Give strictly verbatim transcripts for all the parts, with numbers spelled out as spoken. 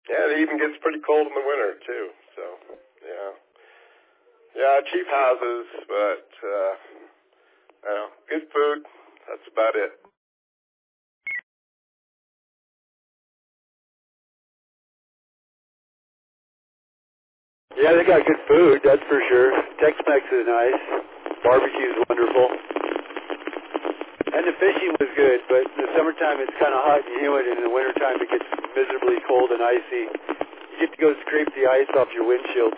Yeah, it even gets pretty cold in the winter, too. So, yeah. Yeah, cheap houses, but, uh, I don't know, good food. That's about it. Yeah, they got good food, that's for sure. Tex-Mex is nice. Barbecue's wonderful. And the fishing was good, but in the summertime it's kind of hot and humid, and in the wintertime it gets miserably cold and icy. You get to go scrape the ice off your windshield.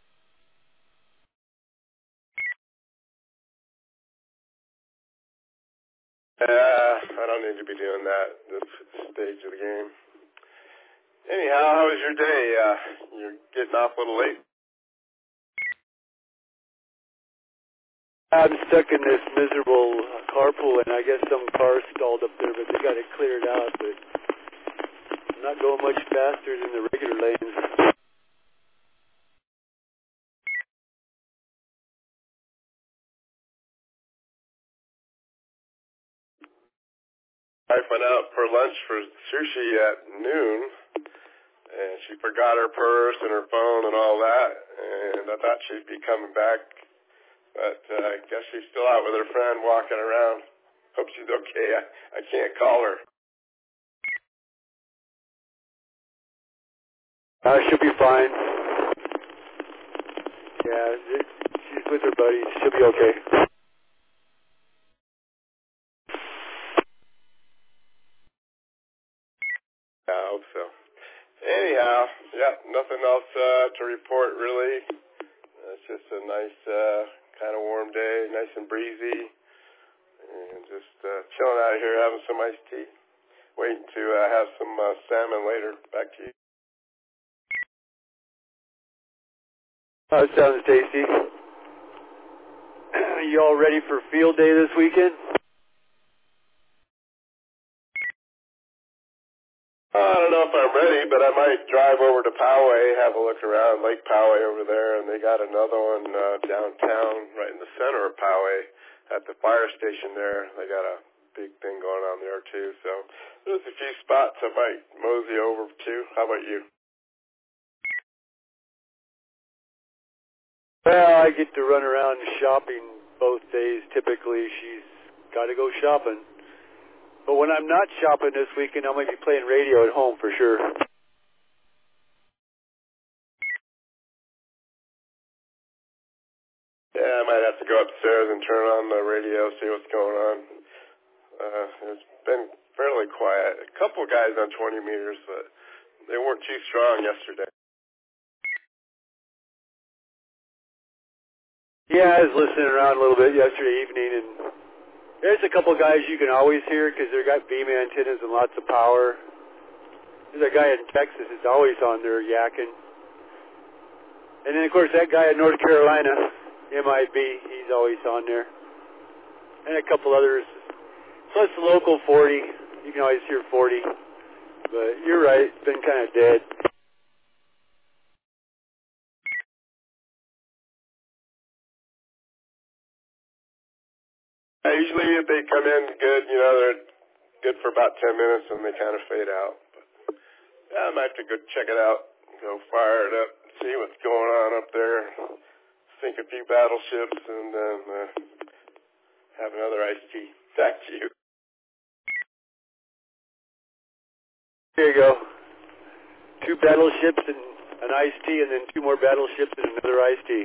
Uh, I don't need to be doing that this stage of the game. Anyhow, how was your day? Uh, you're getting off a little late. I'm stuck in this miserable carpool, and I guess some cars stalled up there, but they got it cleared out. But I'm not going much faster than the regular lanes. I went out for lunch for sushi at noon, and she forgot her purse and her phone and all that, and I thought she'd be coming back, but uh, I guess she's still out with her friend walking around. Hope she's okay. I, I can't call her. Uh, she'll be fine. Yeah, it, she's with her buddies. She'll be okay. I hope so. Anyhow, yeah, nothing else uh, to report really. Uh, it's just a nice uh, kind of warm day, nice and breezy, and just uh, chilling out here having some iced tea. Waiting to uh, have some uh, salmon later. Back to you. Uh, sounds tasty. You all ready for field day this weekend? Uh, I don't know if I'm ready, but I might drive over to Poway, have a look around Lake Poway over there, and they got another one uh, downtown, right in the center of Poway, at the fire station there. They got a big thing going on there too. So there's a few spots I might mosey over to. How about you? Well, I get to run around shopping both days. Typically, she's got to go shopping. But when I'm not shopping this weekend, I'm going to be playing radio at home for sure. Yeah, I might have to go upstairs and turn on the radio, see what's going on. Uh, it's been fairly quiet. A couple guys on twenty meters, but they weren't too strong yesterday. Yeah, I was listening around a little bit yesterday evening, and there's a couple guys you can always hear because they've got beam antennas and lots of power. There's a guy in Texas that's always on there yakking. And then, of course, that guy in North Carolina, M I B, he's always on there. And a couple others. Plus the local forty. You can always hear forty. But you're right, it's been kind of dead. Uh, usually if they come in good, you know, they're good for about ten minutes and they kind of fade out. But yeah, I might have to go check it out, go fire it up, see what's going on up there, sink a few battleships, and then uh, have another iced tea. Back to you. Here you go. Two battleships and an iced tea, and then two more battleships and another iced tea.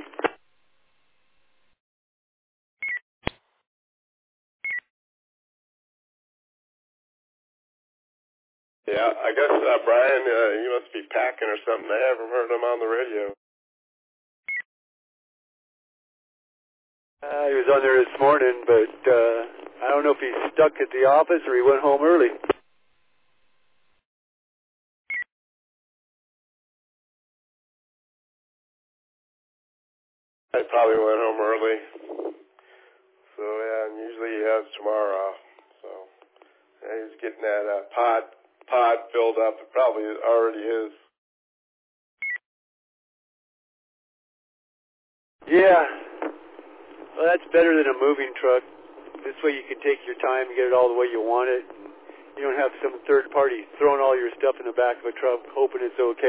Yeah, I guess, uh, Brian, uh, you must be packing or something. I haven't heard him on the radio. Uh, he was on there this morning, but uh, I don't know if he's stuck at the office or he went home early. I probably went home early. So, yeah, and usually he has tomorrow off. So, yeah, he's getting that uh, pod, pod filled up. It probably already is. Yeah. Well, that's better than a moving truck. This way you can take your time and get it all the way you want it. You don't have some third party throwing all your stuff in the back of a truck hoping it's okay.